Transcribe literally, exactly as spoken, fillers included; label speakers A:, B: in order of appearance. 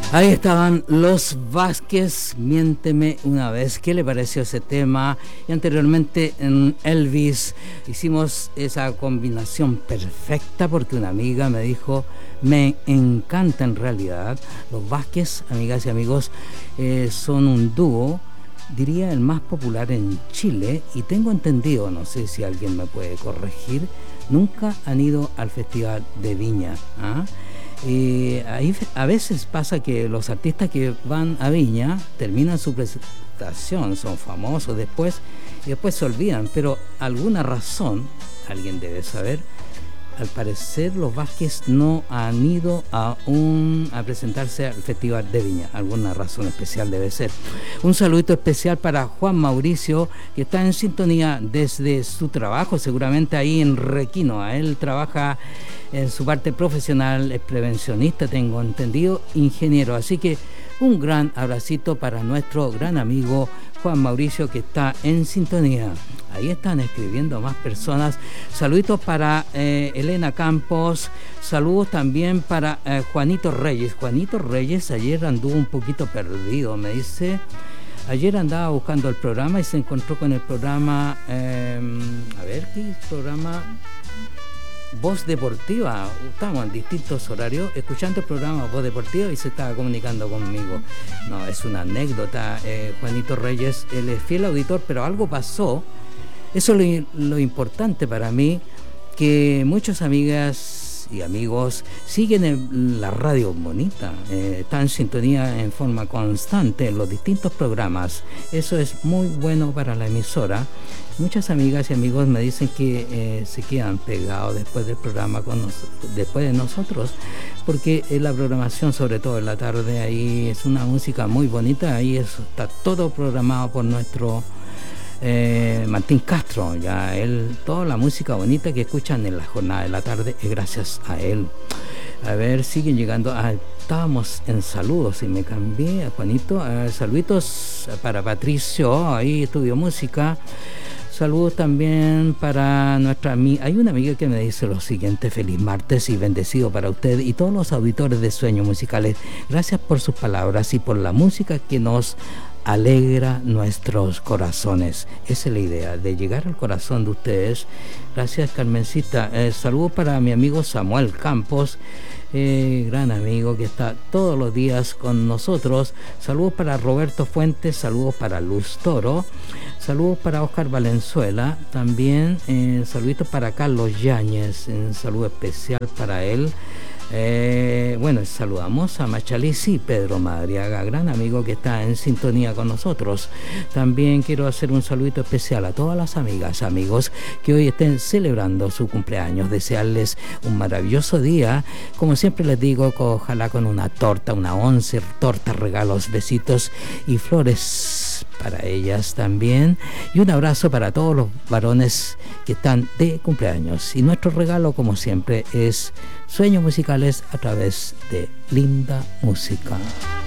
A: Ahí estaban Los Vázquez, Miénteme una vez. ¿Qué le pareció ese tema? Y anteriormente en Elvis hicimos esa combinación perfecta porque una amiga me dijo, me encanta en realidad. Los Vázquez, amigas y amigos, eh, son un dúo, diría el más popular en Chile, y tengo entendido, no sé si alguien me puede corregir, nunca han ido al Festival de Viña, ¿ah? Eh, ahí a veces pasa que los artistas que van a Viña terminan su presentación, son famosos después y después se olvidan, pero alguna razón, alguien debe saber, al parecer los Vázquez no han ido a, un, a presentarse al Festival de Viña, alguna razón especial debe ser. Un saludito especial para Juan Mauricio, que está en sintonía desde su trabajo, seguramente ahí en Requino. Él trabaja en su parte profesional, es prevencionista, tengo entendido, ingeniero, así que un gran abracito para nuestro gran amigo Juan Mauricio, que está en sintonía. Ahí están escribiendo más personas. Saluditos para eh, Elena Campos, saludos también para eh, Juanito Reyes. Juanito Reyes ayer anduvo un poquito perdido, me dice. Ayer andaba buscando el programa y se encontró con el programa, eh, a ver, ¿qué programa? Voz Deportiva. Estamos en distintos horarios escuchando el programa Voz Deportiva y se estaba comunicando conmigo. No, es una anécdota. eh, Juanito Reyes, él es fiel auditor, pero algo pasó. Eso es lo, lo importante para mí, que muchas amigas y amigos siguen en la radio bonita, eh, están en sintonía en forma constante en los distintos programas. Eso es muy bueno para la emisora. Muchas amigas y amigos me dicen que eh, se quedan pegados después del programa, con nos, después de nosotros, porque eh, la programación, sobre todo en la tarde, ahí es una música muy bonita, ahí eso está todo programado por nuestro eh, Martín Castro, ya él, toda la música bonita que escuchan en la jornada de la tarde es gracias a él. A ver, siguen llegando. Ah, estábamos en saludos y me cambié a Juanito. Ah, saluditos para Patricio, ahí estudió música. Saludos también para nuestra amiga. Hay una amiga que me dice lo siguiente: feliz martes y bendecido para usted y todos los auditores de Sueños Musicales. Gracias por sus palabras y por la música que nos alegra nuestros corazones. Esa es la idea, de llegar al corazón de ustedes. Gracias, Carmencita. Eh, saludos para mi amigo Samuel Campos, eh, gran amigo que está todos los días con nosotros. Saludos para Roberto Fuentes, saludos para Luz Toro, saludos para Oscar Valenzuela, también eh, saluditos para Carlos Yáñez, un saludo especial para él. Eh, bueno, saludamos a Machalisi y Pedro Madriaga, gran amigo que está en sintonía con nosotros. También quiero hacer un saludito especial a todas las amigas, amigos que hoy estén celebrando su cumpleaños, desearles un maravilloso día, como siempre les digo, ojalá con una torta, una once, tortas, regalos, besitos y flores para ellas también, y un abrazo para todos los varones que están de cumpleaños. Y nuestro regalo, como siempre, es Sueños Musicales a través de Linda Música.